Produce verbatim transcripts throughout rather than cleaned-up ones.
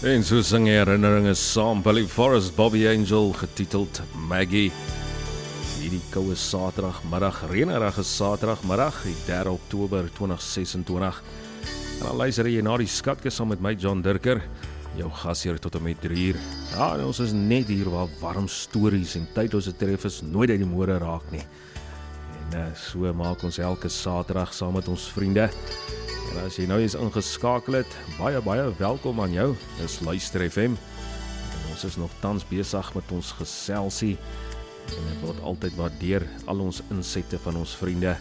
En so sing herinneringe saam Billy Forrest, Bobby Angel, getiteld Maggie. Hierdie koue Saterdagmiddag, reënerige Saterdagmiddag, die derde Oktober tweeduisend ses-en-twintig. En dan luister jy na die skatke saam met my John Dirker, jou gasheer tot en met drie uur. Ja, en ons is net hier waar warm stories en tyd ons het tref is nooit uit die mode raak nie. En uh, so maak ons elke Saterdag saam met ons vriende. En as jy nou eens ingeskakel het, baie, baie welkom aan jou. Dis Luister F M. En ons is nog tans besig met ons geselsie. En dit word altyd waardeer, al ons insette van ons vriende.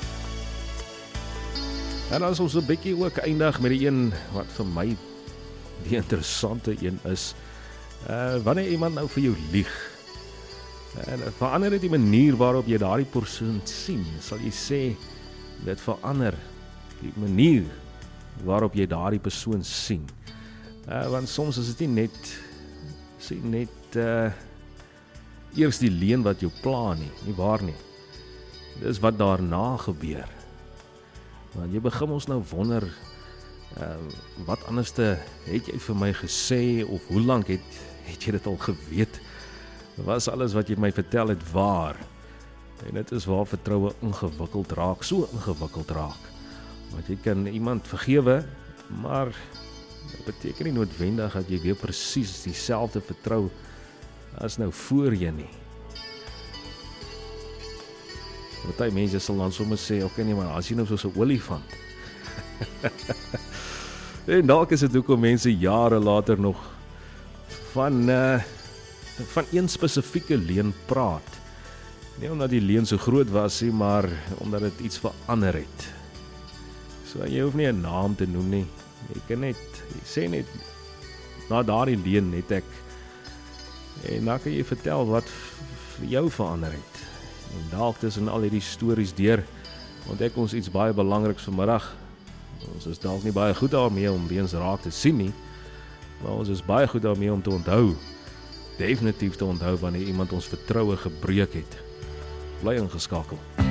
En as ons 'n bietjie ook eindig met die een wat vir my die interessante een is, uh, wanneer iemand nou vir jou lieg, en uh, verander dit die manier waarop jy daardie persoon sien, sal jy sê, dit verander die manier waarop jy daardie persoon sien. Uh, want soms is dit nie net, sê net, uh, eers die leuen wat jou pla nie, nie waar nie. Dis wat daarna gebeur. Want jy begin ons nou wonder, uh, wat anderste het jy vir my gesê, of hoe lank het, het jy dit al geweet? Was alles wat jy my vertel het waar? En dit is waar vertroue ingewikkeld raak, so ingewikkeld raak. Want jy kan iemand vergewe, maar dit beteken nie noodwendig dat jy weer presies dieselfde vertrou as nou voor jy nie. Party mense sal dan sommer sê, oké okay, nee, maar as jy nou soos 'n olifant. En dalk is dit hoekom mense jare later nog van, uh, van een spesifieke leuen praat. Nie omdat die leuen so groot was nie, maar omdat dit iets verander het. So jy hoef nie 'n naam te noem nie. Jy kan net, jy sê net, na daardie leuen het ek, en dan kan jy vertel wat vir jou verander het. En dalk tussen al hierdie stories deur, ontdek ons iets baie belangriks vanmiddag. Ons is dalk nie baie goed daarmee om weens raak te sien nie, maar ons is baie goed daarmee om te onthou, definitief te onthou wanneer iemand ons vertroue gebreek het. Bly ingeskakel.